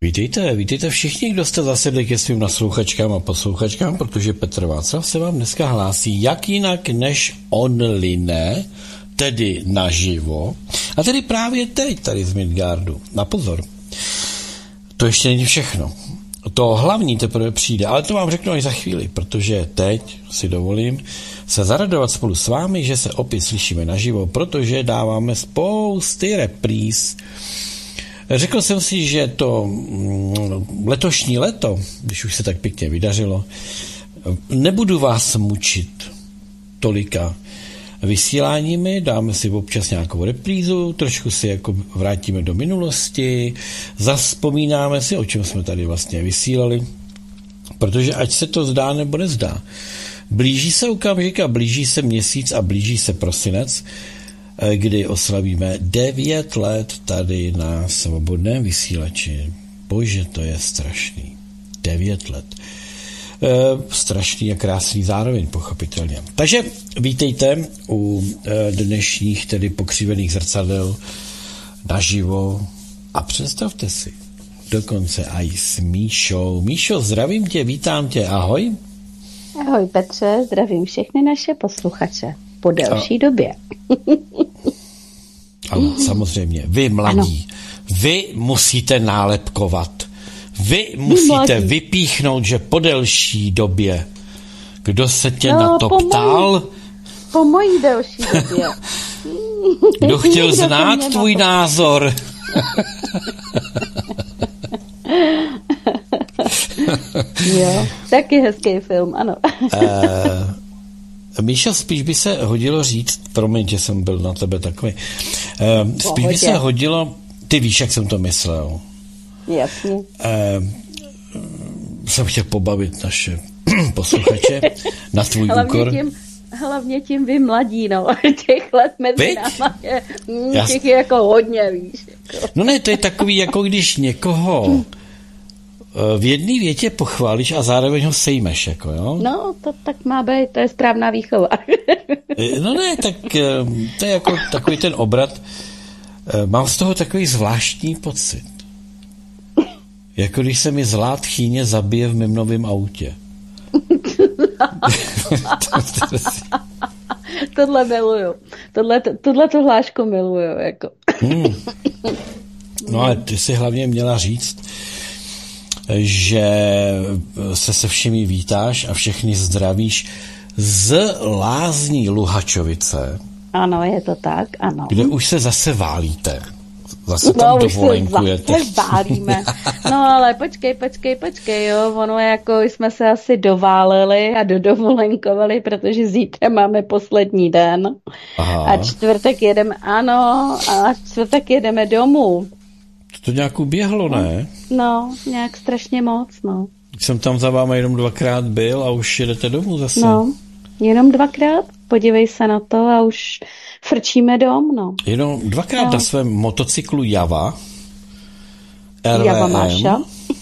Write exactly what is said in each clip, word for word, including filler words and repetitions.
Vítejte, vítejte všichni, kdo jste zasedli ke svým naslouchačkám a poslouchačkám, protože Petr Václav se vám dneska hlásí jak jinak než online, tedy naživo, a tedy právě teď tady z Midgardu. Na pozor, to ještě není všechno. To hlavní teprve přijde, ale to vám řeknu až za chvíli, protože teď si dovolím se zaradovat spolu s vámi, že se opět slyšíme naživo, protože dáváme spousty repríz. Řekl jsem si, že to letošní léto, když už se tak pěkně vydařilo, nebudu vás mučit tolika vysíláními, dáme si občas nějakou reprízu, trošku si jako vrátíme do minulosti, zavzpomínáme si, o čem jsme tady vlastně vysílali, protože ať se to zdá nebo nezdá, blíží se okamžik a blíží se měsíc a blíží se prosinec, kdy oslavíme devět let tady na Svobodném vysílači. Bože, to je strašný. Devět let. E, strašný a krásný zároveň, pochopitelně. Takže vítejte u e, dnešních tedy pokřivených zrcadel naživo a představte si, dokonce i s Míšou. Míšo, zdravím tě, vítám tě, ahoj. Ahoj Petře, zdravím všechny naše posluchače po delší a... době. Ano, samozřejmě. Vy mladí, ano. Vy musíte nálepkovat. Vy musíte vy vypíchnout, že po delší době. Kdo se tě no, na to po ptal? Mojí, po mojí delší době. Kdo chtěl Kdo znát tvůj názor? Jo, taky hezký film, ano. uh, Míšo, spíš by se hodilo říct, promiň, že jsem byl na tebe takový, uh, spíš by se hodilo, ty víš, jak jsem to myslel. Jasně. Uh, jsem chtěl pobavit naše posluchače na tvůj hlavně úkor. Tím, hlavně tím vy mladí, no, těch let mezi Víč? náma je, mm, těch je jako hodně, víš. Jako. No ne, to je takový, jako když někoho v jedné větě pochválíš a zároveň ho sejmeš, jako jo? No, to tak má být, to je správná výchova. No ne, tak to je jako takový ten obrat. Mám z toho takový zvláštní pocit. Jako když se mi zlá tchýně zabije v mým novém autě. Tohle miluju. Tohle, tohle to hlášku miluju, jako. Hmm. No ale ty si hlavně měla říct, že se se všemi vítáš a všechny zdravíš z Lázní Luhačovice. Ano, je to tak, ano. Kde už se zase válíte. Zase tam no, dovolenkujete. No, už se zase válíme. No, ale počkej, počkej, počkej, jo. Ono jako jsme se asi dováleli a dodovolenkovali, protože zítra máme poslední den. Aha. A čtvrtek jedeme, ano, a čtvrtek jedeme domů. To nějak uběhlo, ne? No, nějak strašně moc, no. Jsem tam za váma jenom dvakrát byl a už jedete domů zase. No, jenom dvakrát, podívej se na to a už frčíme dom, no. Jenom dvakrát no. Na svém motocyklu Java. R V M. Java Máša.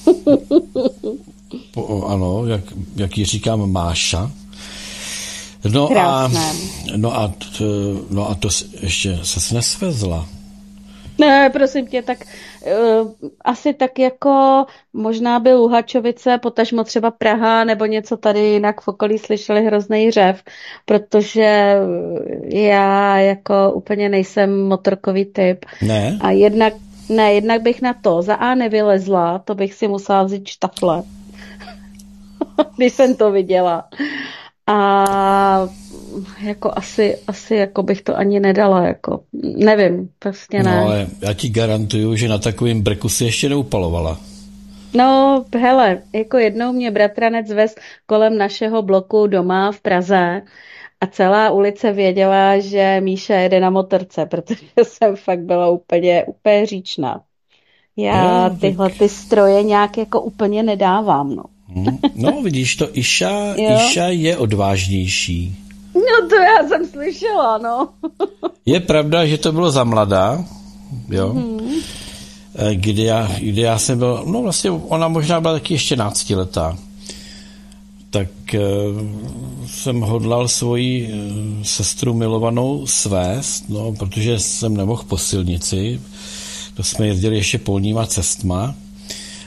po, ano, jak, jak ji říkám, Máša. No Krásné. a, no a, t, no a to ještě ses nesvezla. Ne, prosím tě, tak uh, asi tak jako možná by Luhačovice, potažmo třeba Praha nebo něco tady jinak v okolí slyšeli hrozný řev, protože já jako úplně nejsem motorkový typ. Ne? A jednak, ne, jednak bych na to za A nevylezla, to bych si musela vzít štafle, když jsem to viděla. A jako asi, asi jako bych to ani nedala, jako nevím, prostě ne. No ale já ti garantuju, že na takovým breku si ještě neupalovala. No hele, jako jednou mě bratranec vez kolem našeho bloku doma v Praze a celá ulice věděla, že Míša jede na motorce, protože jsem fakt byla úplně, úplně říčná. Já no, tyhle ty stroje nějak jako úplně nedávám, no. No vidíš to, Iša, Iša je odvážnější. No to já jsem slyšela, no. Je pravda, že to bylo za mladá, jo, mm-hmm. kdy, já, kdy já jsem byl, no vlastně ona možná byla taky ještě náctiletá, tak uh, jsem hodlal svoji uh, sestru milovanou svést, no, protože jsem nemohl po silnici, to jsme jezdili ještě polníma cestma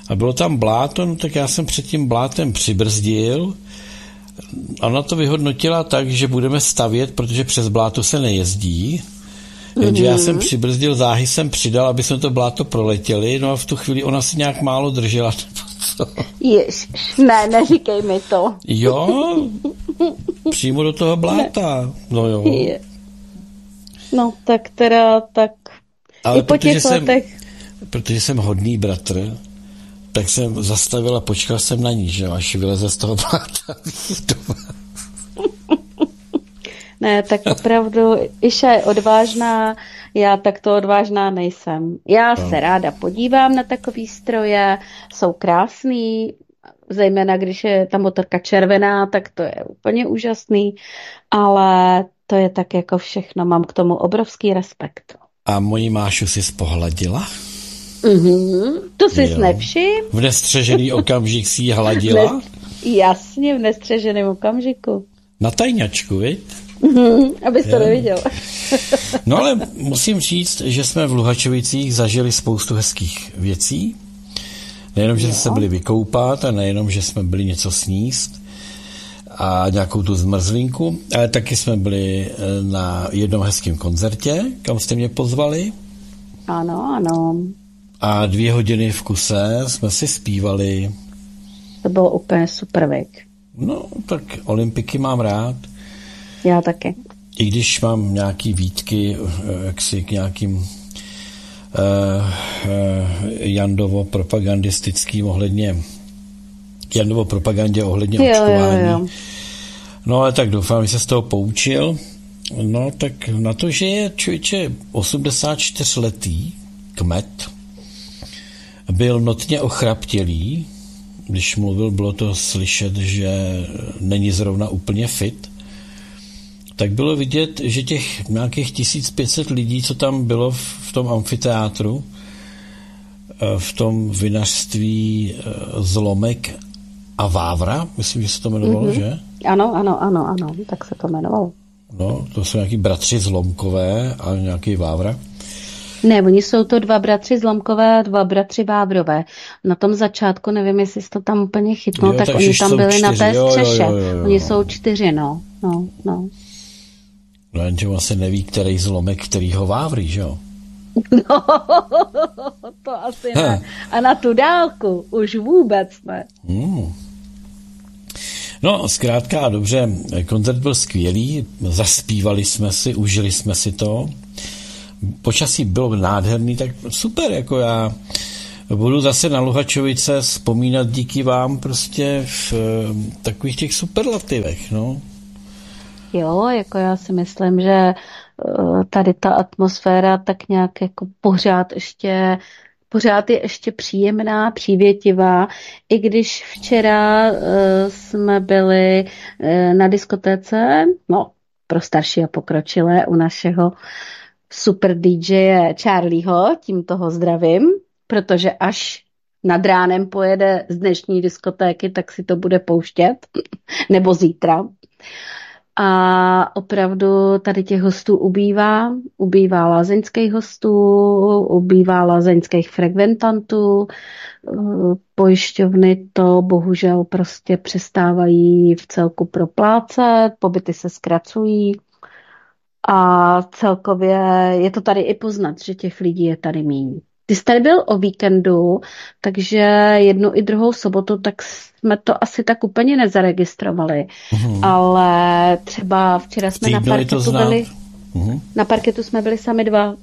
a bylo tam bláto, no tak já jsem před tím blátem přibrzdil. Ona to vyhodnotila tak, že budeme stavět, protože přes bláto se nejezdí. Jenže mm-hmm. já jsem přibrzdil, záhy jsem přidal, aby jsme to bláto proletěli, no a v tu chvíli ona si nějak málo držela. Ježiš, ne, neříkej mi to. Jo, přímo do toho bláta. No jo. Je. No, tak teda, tak ale i po těch jsem, letech. Protože jsem hodný bratr, tak jsem zastavil a počkal jsem na ní, že až vyleze z toho bláta. Ne, tak opravdu, Iša je odvážná, já takto odvážná nejsem. Já no. se ráda podívám na takový stroje, jsou krásný, zejména když je ta motorka červená, tak to je úplně úžasný, ale to je tak jako všechno, mám k tomu obrovský respekt. A moji Mášu si spohladila? Mm-hmm, to jsi nevšim. V nestřežený okamžik si ji hladila? Nes, jasně, v nestřeženém okamžiku. Na tajňačku, viď? Mm-hmm, abys to neviděl. No ale musím říct, že jsme v Luhačovicích zažili spoustu hezkých věcí. Nejenom, že jsme se byli vykoupat a nejenom, že jsme byli něco sníst a nějakou tu zmrzlinku, ale taky jsme byli na jednom hezkém koncertě, kam jste mě pozvali. Ano, ano. A dvě hodiny v kuse jsme si zpívali. To bylo úplně super, věk. No, tak olympiky mám rád. Já taky. I když mám nějaký výtky jaksi k nějakým uh, uh, Jandovo-propagandistickým ohledně Jandovo-propagandě ohledně jo, očkování. Jo, jo. No ale tak doufám, že se z toho poučil. No tak na to, že je člověče osmdesátičtyřletý kmet, byl notně ochraptělý, když mluvil, bylo to slyšet, že není zrovna úplně fit, tak bylo vidět, že těch nějakých tisíc pět set lidí, co tam bylo v tom amfiteátru, v tom vinařství Zlomek a Vávra, myslím, že se to jmenovalo, mm-hmm. že? Ano, ano, ano, ano, tak se to jmenovalo. No, to jsou nějaký bratři Zlomkové a nějaký Vávra. Ne, oni jsou to dva bratři Zlomkové a dva bratři Vávrové. Na tom začátku, nevím, jestli jsi to tam úplně chytnul, jo, tak, tak oni tam byli čtyři. Na té střeše. Jo, jo, jo, jo. Oni jsou čtyři, no. No, no. No jenže vlastně neví, který Zlomek, kterýho Vávry, že jo? No, to asi ne. A na tu dálku už vůbec ne. Hmm. No, zkrátka a dobře, koncert byl skvělý, zaspívali jsme si, užili jsme si to. Počasí bylo nádherný, tak super, jako já budu zase na Luhačovice vzpomínat díky vám prostě v takových těch superlativech, no. Jo, jako já si myslím, že tady ta atmosféra tak nějak jako pořád ještě pořád je ještě příjemná, přívětivá, i když včera uh, jsme byli uh, na diskotéce, no, pro starší a pokročilé, u našeho super dý džeje Charlieho, tím toho zdravím, protože až nad ránem pojede z dnešní diskotéky, tak si to bude pouštět, nebo zítra. A opravdu tady těch hostů ubývá, ubývá lázeňských hostů, ubývá lázeňských frekventantů, pojišťovny to bohužel prostě přestávají v celku proplácet, pobyty se zkracují a celkově je to tady i poznat, že těch lidí je tady méně. Ty jsi tady byl o víkendu, takže jednu i druhou sobotu, tak jsme to asi tak úplně nezaregistrovali. Uhum. Ale třeba včera jsme na parketu byli, uhum. na parketu jsme byli sami dva.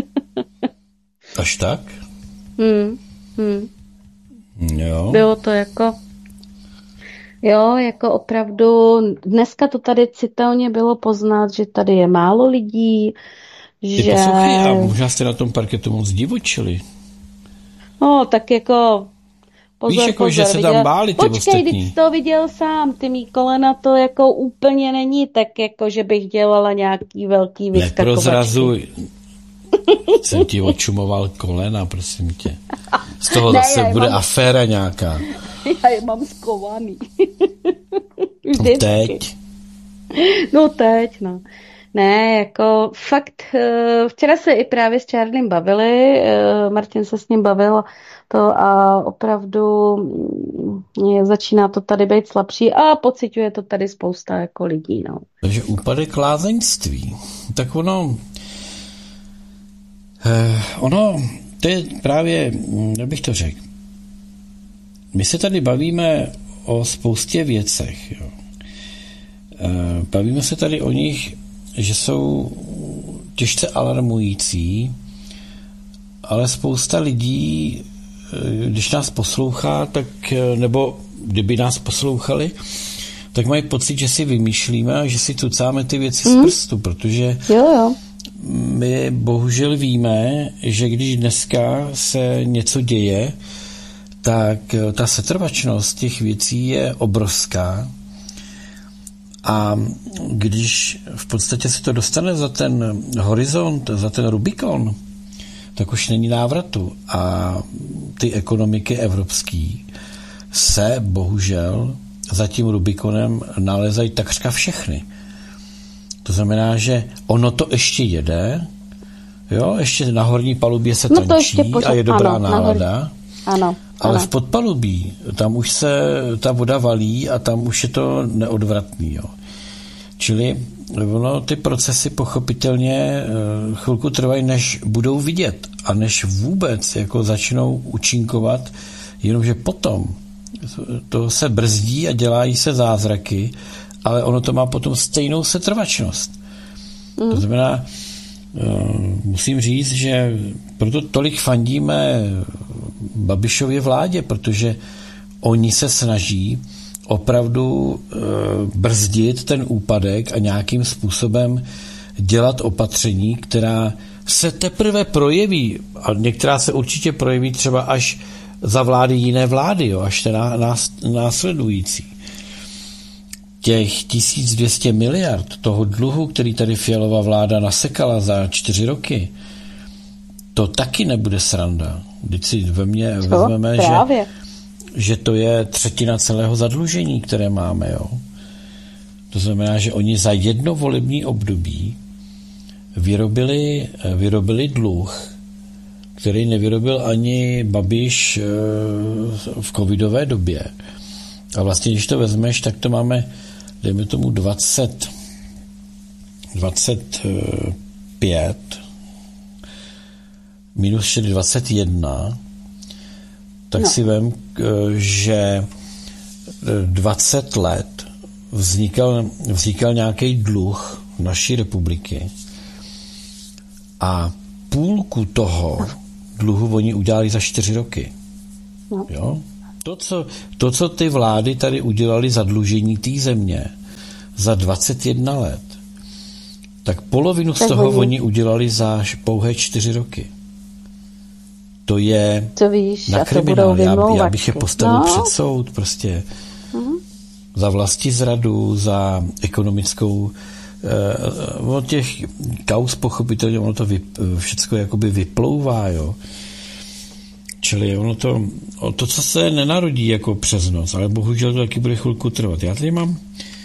Až tak? Hmm, hmm. Jo. Bylo to jako, jo, jako opravdu, dneska to tady citelně bylo poznat, že tady je málo lidí, Ty že... poslouchej, a možná jste na tom parketu moc divočili. No, tak jako... Pozor, Víš, jako, pozor, že se viděl... tam báli ty Počkej, ostatní. Počkej, jsi to viděl sám, ty mý kolena to jako úplně není tak, jako že bych dělala nějaký velký vyskakovačky. Neprozrazuj. Jsem ti očumoval kolena, prosím tě. Z toho ne, zase bude mám... aféra nějaká. Já je mám skovaný. Teď? No teď, no. Ne, jako fakt, včera se i právě s Charliem bavili, Martin se s ním bavil to a opravdu je, začíná to tady být slabší a pociťuje to tady spousta jako lidí. No. Takže úpadek lázeňství. Tak ono, eh, ono, to je právě, jak bych to řekl, my se tady bavíme o spoustě věcech. Jo. Eh, bavíme se tady o nich, že jsou těžce alarmující, ale spousta lidí, když nás poslouchá, tak, nebo kdyby nás poslouchali, tak mají pocit, že si vymýšlíme a že si tucáme ty věci mm. z prstu, protože jo, jo. my bohužel víme, že když dneska se něco děje, tak ta setrvačnost těch věcí je obrovská. A když v podstatě se to dostane za ten horizont, za ten Rubikon, tak už není návratu. A ty ekonomiky evropský se bohužel za tím Rubikonem nalezají takřka všechny. To znamená, že ono to ještě jede, jo, ještě na horní palubě se no tančí pořád, a je dobrá ano, nálada. Ano, ale ano. v podpalubí, tam už se ta voda valí a tam už je to neodvratný. Jo. Čili ono, ty procesy pochopitelně chvilku trvají, než budou vidět a než vůbec jako začnou účinkovat, jenomže potom to se brzdí a dělají se zázraky, ale ono to má potom stejnou setrvačnost. Mm. To znamená, musím říct, že proto tolik fandíme Babišově vládě, protože oni se snaží opravdu brzdit ten úpadek a nějakým způsobem dělat opatření, která se teprve projeví, a některá se určitě projeví třeba až za vlády jiné vlády, jo, až teda následující. Těch tisíc dvě stě miliard toho dluhu, který tady Fialová vláda nasekala za čtyři roky, to taky nebude sranda. Vždyť si ve mně vezmeme, že, že to je třetina celého zadlužení, které máme. Jo. To znamená, že oni za jedno volební období vyrobili, vyrobili dluh, který nevyrobil ani Babiš v covidové době. A vlastně, když to vezmeš, tak to máme, dejme tomu dvacet, dvacet pět minus dvacet jedna, tak no. si vem, že dvacet let vznikal, vznikal nějaký dluh naší republiky a půlku toho dluhu oni udělali za čtyři roky. No. Jo? To co, to, co ty vlády tady udělali zadlužení té země za dvacet jedna let, tak polovinu z toho oni. oni udělali za pouhé čtyři roky. To je to víš, na kriminál. Já, já bych je postavil no. před soud prostě uh-huh. za vlastizradu, za ekonomickou eh, od těch kauz pochopitelně ono to vy, všecko jakoby vyplouvá, jo. Čili ono to, to, co se nenarodí jako přes noc, ale bohužel to taky bude chvilku trvat. Já tady mám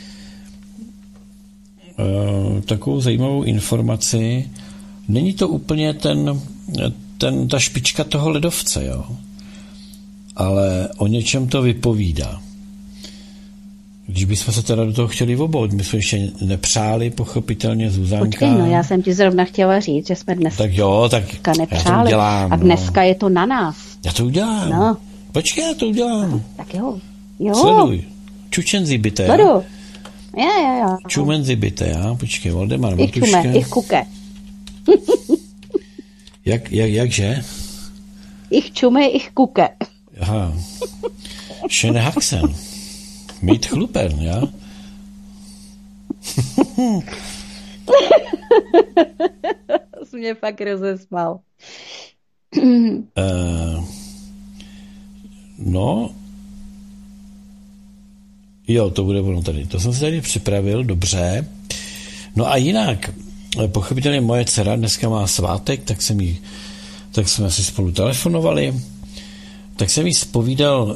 uh, takovou zajímavou informaci. Není to úplně ten, ten, ta špička toho ledovce, jo? Ale o něčem to vypovídá. Když bychom se teda do toho chtěli obout, my jsme ještě nepřáli, pochopitelně, Zuzanka. Počkej, no já jsem ti zrovna chtěla říct, že jsme dneska tak jo, tak nepřáli. Já to udělám, a dneska no. je to na nás. Já to udělám. No. Počkej, já to udělám. Tak jo. jo. Sleduj. Čučenzi byte, já? Jo, jo, jo. Čumenzi byte, já? Počkej, Valdemar Ich Matuška. čume, ich kuke. jak, jak, jakže? Ich čume, ich kuke. Aha. Schöne Haxen. Mít chlupen, já? Jsi mě fakt rozesmál. uh, no, jo, to bude ono tady. To jsem si tady připravil, dobře. No a jinak, pochopitelně moje dcera dneska má svátek, tak jsem jí, tak jsme si spolu telefonovali. Tak jsem jí zpovídal,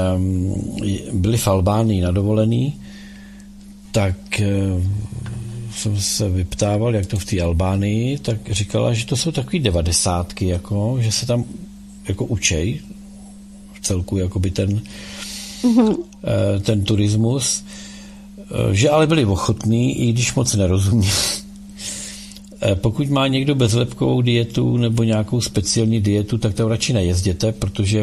um, byli v Albánii na dovolený, tak um, jsem se vyptával, jak to v té Albánii, tak říkala, že to jsou takový devadesátky, jako, že se tam jako učej v celku jakoby ten, mm-hmm. ten turismus, že ale byli ochotní, i když moc nerozuměli. Pokud má někdo bezlepkovou dietu nebo nějakou speciální dietu, tak tam radši nejezděte, protože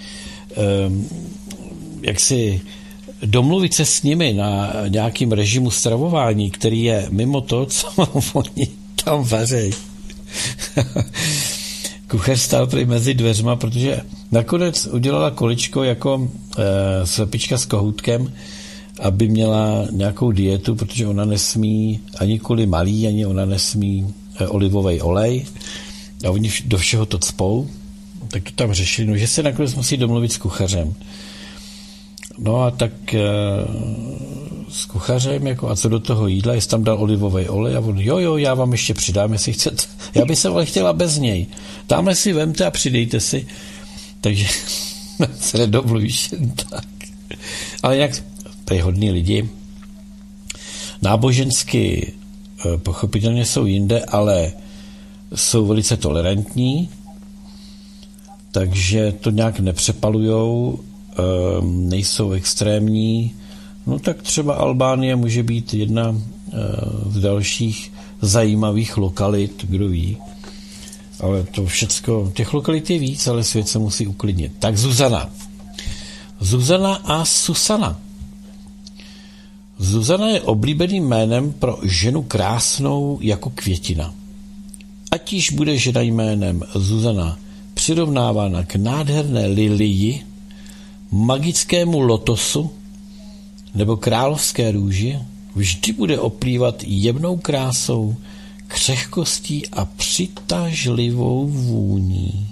jak si domluvit se s nimi na nějakým režimu stravování, který je mimo to, co oni tam vařejí. Kuchař stál prý mezi dveřma, protože nakonec udělala količko jako e, slepička s kohoutkem, aby měla nějakou dietu, protože ona nesmí ani kvůli malý, ani ona nesmí e, olivový olej a oni do všeho to cpou, tak to tam řešili, no, že se nakonec musí domluvit s kuchařem. No a tak e, s kuchařem, jako, a co do toho jídla, jestli tam dal olivový olej a on, jo, jo, já vám ještě přidám, jestli chcete. Já bych se ale chtěla bez něj. Tamhle si vemte a přidejte si. Takže se nedomluvíš jen tak. Ale jinak tady hodní lidi. Nábožensky e, pochopitelně jsou jinde, ale jsou velice tolerantní, takže to nějak nepřepalujou, nejsou extrémní, no tak třeba Albánie může být jedna z dalších zajímavých lokalit, kdo ví. Ale to všecko, těch lokalit je víc, ale svět se musí uklidnit. Tak Zuzana. Zuzana a Susana. Zuzana je oblíbeným jménem pro ženu krásnou jako květina. Ať již bude žena jménem Zuzana přirovnávána k nádherné lilii, magickému lotosu nebo královské růži, vždy bude oplývat jemnou krásou, křehkostí a přitažlivou vůní.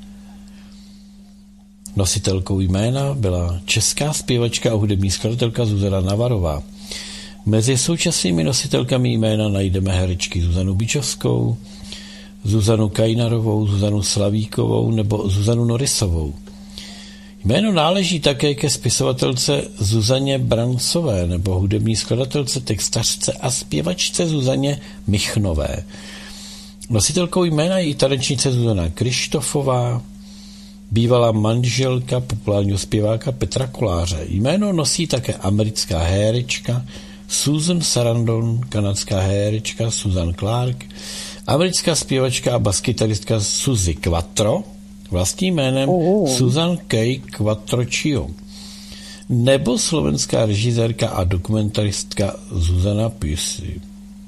Nositelkou jména byla česká zpěvačka a hudební skladatelka Zuzana Navarová. Mezi současnými nositelkami jména najdeme herečky Zuzanu Bičovskou, Zuzanu Kajnarovou, Zuzanu Slavíkovou nebo Zuzanu Norisovou. Jméno náleží také ke spisovatelce Zuzaně Brancové nebo hudební skladatelce, textařce a zpěvačce Zuzaně Michnové. Nositelkou jména je i tanečnice Zuzana Krištofová, bývalá manželka populárního zpěváka Petra Koláře. Jméno nosí také americká herečka Susan Sarandon, kanadská herečka Susan Clark, americká zpěvačka a baskytaristka Suzy Quattro, vlastním jménem oh. Susan K. Quattrochio, nebo slovenská režisérka a dokumentaristka Zuzana Pusy.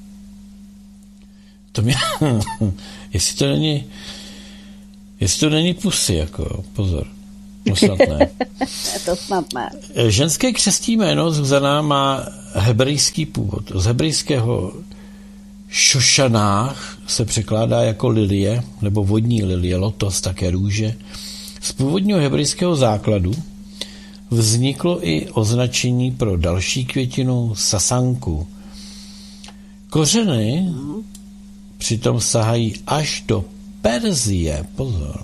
To mě... jestli to není... Jestli to není Pusy, jako, pozor. No snad ne. To snad ne. Ženské křestní jméno Zuzana má hebrejský původ. Z hebrejského Šošanách se překládá jako lilie, nebo vodní lilie, lotos, také růže. Z původního hebrejského základu vzniklo i označení pro další květinu sasanku. Kořeny přitom sahají až do Perzie. Pozor.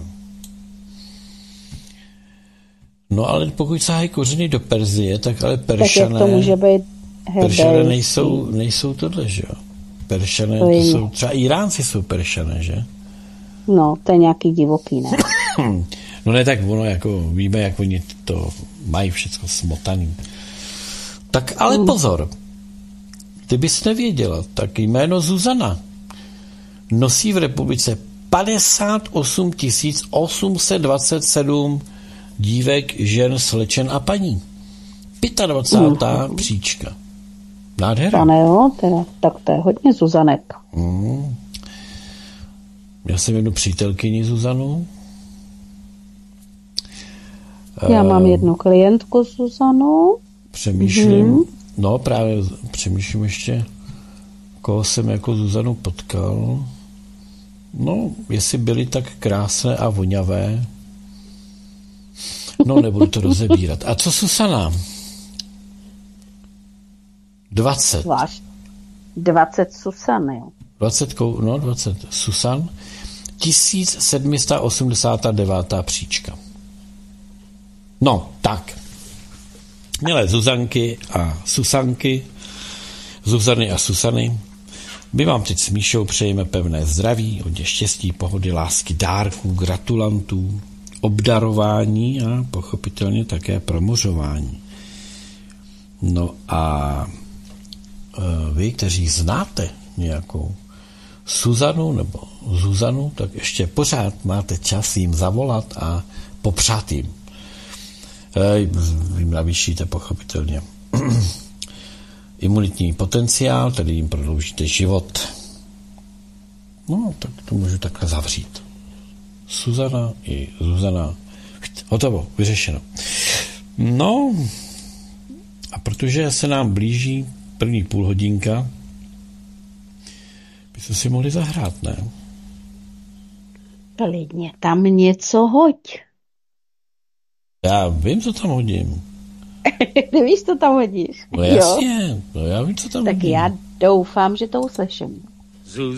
No ale pokud sahají kořeny do Perzie, tak ale Peršané... Tak jak to může být Peršané nejsou, nejsou tohle, že jo? Peršané, to, to jsou, třeba Iránci jsou Peršané, že? No, to je nějaký divoký, ne? No ne, tak ono, jako víme, jak oni to mají všechno smotaný. Tak ale mm. pozor, ty bys nevěděla, tak jméno Zuzana nosí v republice padesát osm tisíc osm set dvacet sedm dívek, žen, slečen a paní. dvacátá pátá Mm. příčka. Nádhera. Pane jo, teda, tak to je hodně Zuzanek. Mm. Já jsem jednu přítelkyni Zuzanu. Já uh, mám jednu klientku Zuzanu. Přemýšlím, mm. no právě přemýšlím ještě, koho jsem jako Zuzanu potkal. No, jestli byly tak krásné a voňavé. No, nebudu to rozebírat. A co Susana? dvacet. Zvlášť. dvacet Susan, jo. dvacet, no dvacet Susan. tisíc sedm set osmdesát devět příčka. No, tak. Milé Zuzanky a Susanky, Zuzany a Susany, My vám teď s Míšou přejeme pevné zdraví, hodně štěstí, pohody, lásky, dárků, gratulantů, obdarování a pochopitelně také promořování. No a vy, kteří znáte nějakou Suzanu nebo Zuzanu, tak ještě pořád máte čas jim zavolat a popřát jim. Vy navýšíte pochopitelně imunitní potenciál, tedy jim prodloužíte život. No, tak to můžu takhle zavřít. Suzana i Zuzana. Hotovo, vyřešeno. No, a protože se nám blíží první půl hodinka, byste si mohli zahrát, ne? Klidně tam něco hoď. Já vím, co tam hodím. Ty víš, co tam hodíš? No jasně, no já vím, co tam tak hodím. Já doufám, že to uslyším.